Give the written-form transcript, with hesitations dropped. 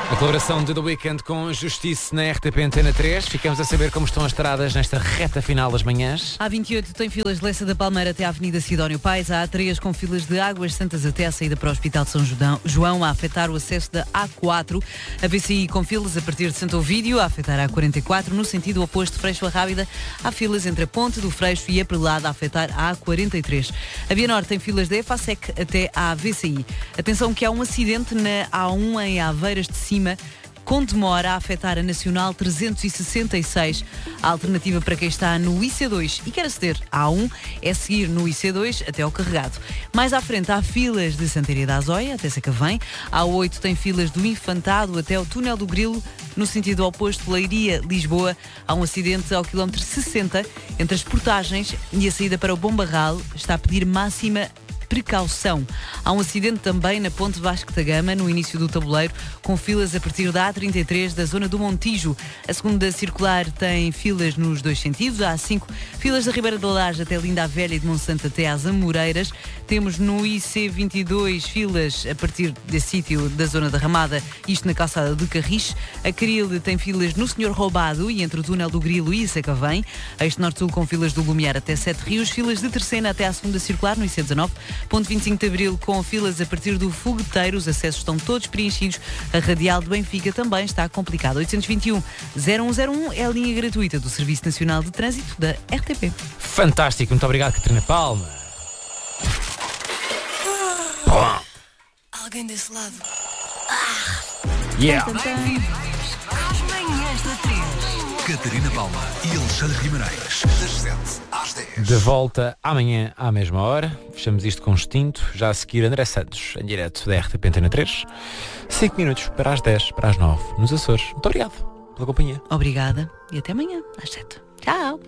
A colaboração de The Weeknd com Justiça na RTP Antena 3. Ficamos a saber como estão as estradas nesta reta final das manhãs. A A28 tem filas de Leça da Palmeira até à Avenida Sidónio Pais. A A3 com filas de Águas Santas até à saída para o Hospital de São João, a afetar o acesso da A4. A VCI com filas a partir de Santo Ovídio, a afetar a A44. No sentido oposto de Freixo a Rábida, há filas entre a Ponte do Freixo e a Prelada, a afetar a A43. A Via Norte tem filas da EFASEC até à VCI. Atenção que há um acidente na A1 em Aveiras de Cima, com demora a afetar a Nacional 366. A alternativa para quem está no IC2 e quer aceder à A1 é seguir no IC2 até ao carregado. Mais à frente há filas de Santaria da Azóia até Sacavém. A A8 tem filas do Infantado até ao Túnel do Grilo. No sentido oposto, Leiria-Lisboa, há um acidente ao quilómetro 60 entre as portagens e a saída para o Bom Barral. Está a pedir máxima precaução. Há um acidente também na Ponte Vasco da Gama, no início do tabuleiro, com filas a partir da A33 da zona do Montijo. A segunda circular tem filas nos dois sentidos. A A5, filas da Ribeira da Laje até Linda a Velha e de Monsanto até às Amoreiras. Temos no IC22 filas a partir desse sítio da zona da Ramada, isto na calçada de Carris. A Caril tem filas no Senhor Roubado e entre o Túnel do Grilo e Sacavém. A Este Norte-Sul com filas do Lumiar até Sete Rios. Filas de Terceira até à segunda circular no IC19. Ponto 25 de Abril com filas a partir do Fogueteiro, os acessos estão todos preenchidos. A Radial de Benfica também está complicada. 821-0101 é a linha gratuita do Serviço Nacional de Trânsito da RTP. Fantástico, muito obrigado, Catarina Palma. Alguém desse lado. Yeah. Às manhãs da 3. Catarina Palma e Alexandre Guimarães, das 7 às 10. De volta amanhã à mesma hora. Fechamos isto com instinto. Já a seguir André Santos, em direto da RTP Antena 3. 5 minutos para as 10, para as 9, nos Açores. Muito obrigado pela companhia. Obrigada e até amanhã às 7. Tchau.